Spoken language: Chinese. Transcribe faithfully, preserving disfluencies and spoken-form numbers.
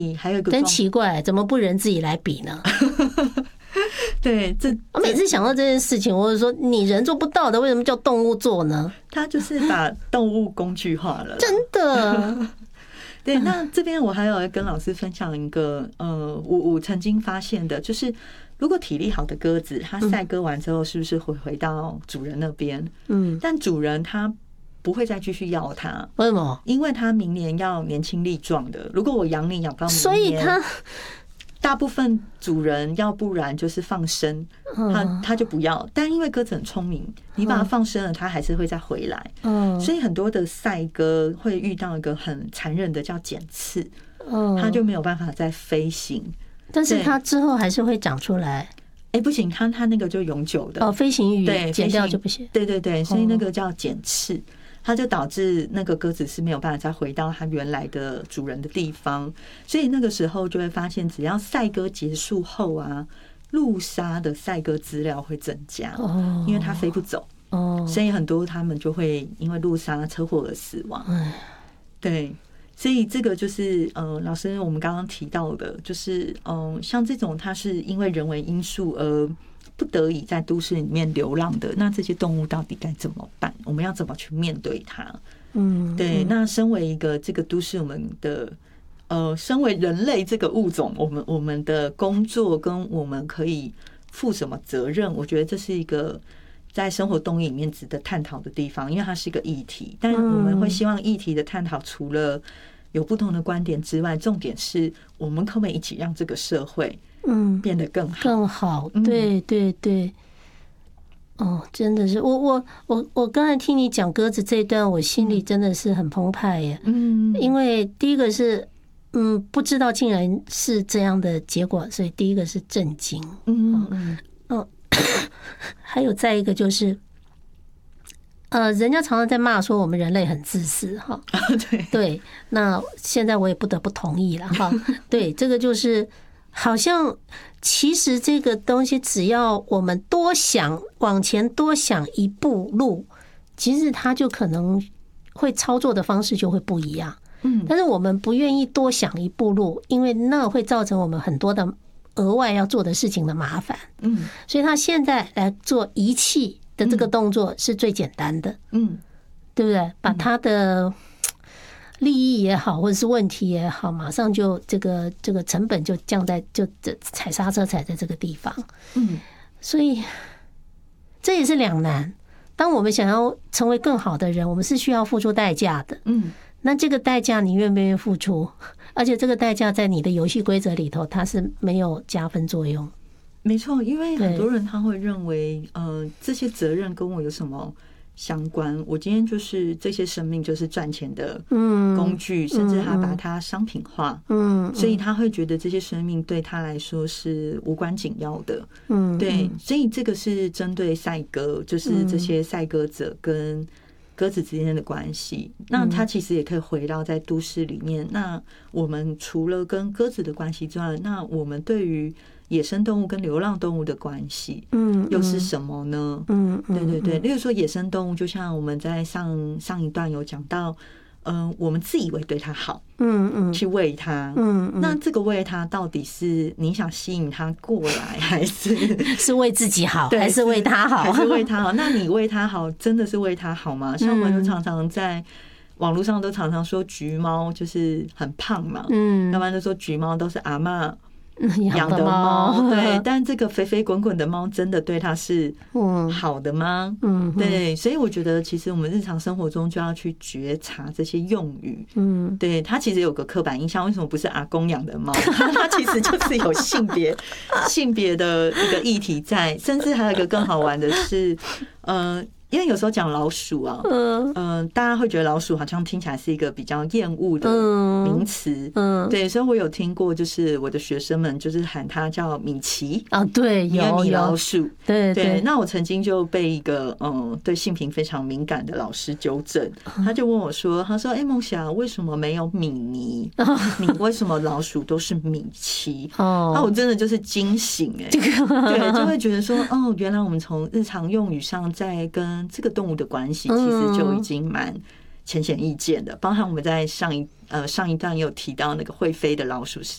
还有一个真奇怪，怎么不人自己来比呢？ 对，这我每次想到这件事情，我就说你人做不到的，为什么叫动物做呢？ 他就是把动物工具化了， 真的。 对，那这边我还有跟老师分享一个，呃，我我曾经发现的，就是如果体力好的鸽子，它赛鸽完之后，是不是会回到主人那边？嗯，但主人他不会再继续要它， 为什么？ 因为他明年要年轻力壮的。如果我养你养到明年， 所以他大部分主人要不然就是放生，他他就不要。但因为鸽子很聪明，你把它放生了，它还是会再回来。嗯，所以很多的赛鸽会遇到一个很残忍的叫剪刺，它就没有办法再飞行。 但是它之后还是会长出来。 哎、欸，不行，它它那个就永久的哦， 飞行羽对剪掉就不行。 对对对，所以那个叫剪刺。它就导致那个鸽子是没有办法再回到它原来的主人的地方，所以那个时候就会发现，只要赛鸽结束后啊，路杀的赛鸽资料会增加，因为它飞不走，所以很多他们就会因为路杀车祸而死亡。对，所以这个就是呃，老师我们刚刚提到的，就是嗯、呃，像这种它是因为人为因素而不得已在都市里面流浪的，那这些动物到底该怎么办？我们要怎么去面对它？嗯，对。那身为一个这个都市，我们的呃，身为人类这个物种，我们我们的工作跟我们可以负什么责任？我觉得这是一个在生活动物里面值得探讨的地方，因为它是一个议题。但我们会希望议题的探讨，除了有不同的观点之外，重点是我们可不可以一起让这个社会嗯，变得更好， 更好，对对对，哦，真的是，我我我我刚才听你讲鸽子这一段，我心里真的是很澎湃耶，嗯，因为第一个是，嗯，不知道竟然是这样的结果，所以第一个是震惊，嗯嗯嗯，还有再一个就是。呃，人家常常在骂说我们人类很自私哈， 对对，那现在我也不得不同意了哈，对，这个就是好像其实这个东西只要我们多想往前多想一步路，其实它就可能会操作的方式就会不一样，嗯，但是我们不愿意多想一步路，因为那会造成我们很多的额外要做的事情的麻烦，嗯，所以他现在来做仪器。的这个动作是最简单的，嗯，对不对？把他的利益也好，或者是问题也好，马上就这个这个成本就降在就踩刹车踩在这个地方，嗯，所以这也是两难。当我们想要成为更好的人，我们是需要付出代价的，嗯，那这个代价你愿不愿意付出？而且这个代价在你的游戏规则里头，它是没有加分作用。 没错，因为很多人他会认为，呃，这些责任跟我有什么相关？我今天就是这些生命就是赚钱的工具，甚至还把它商品化，嗯，所以他会觉得这些生命对他来说是无关紧要的，嗯，对，所以这个是针对赛鸽，就是这些赛鸽者跟鸽子之间的关系。那它其实也可以回到在都市里面。那我们除了跟鸽子的关系之外，那我们对于野生动物跟流浪动物的关系，嗯，又是什么呢？嗯，对对对，例如说野生动物，就像我们在上上一段有讲到，嗯、呃，我们自以为对它好，嗯嗯，去喂它，嗯嗯，那这个喂它到底是你想吸引它过来，还是是为自己好，还是为它好， 还是为它好？那你喂它好，真的是为它好吗？像我们就常常在网络上都常常说橘猫就是很胖嘛，嗯，要不然就说橘猫都是阿嬷养的猫，对，但这个肥肥滚滚的猫真的对它是好的吗？嗯，对，所以我觉得其实我们日常生活中就要去觉察这些用语。嗯，对，它其实有个刻板印象，为什么不是阿公养的猫？它其实就是有性别性别的一个议题在，甚至还有一个更好玩的是，呃。因为有时候讲老鼠啊，嗯、呃，大家会觉得老鼠好像听起来是一个比较厌恶的名词，嗯，对，所以我有听过，就是我的学生们就是喊它叫米奇啊，对，有米老鼠， 对对。那我曾经就被一个嗯对性平非常敏感的老师纠正，他就问我说，他说：“哎，梦霞，为什么没有米妮？你为什么老鼠都是米奇？”哦，那我真的就是惊醒哎、欸，对，就会觉得说，哦，原来我们从日常用语上在跟这个动物的关系其实就已经蛮浅显易见的，包含我们在上一呃上一段也有提到那个会飞的老鼠是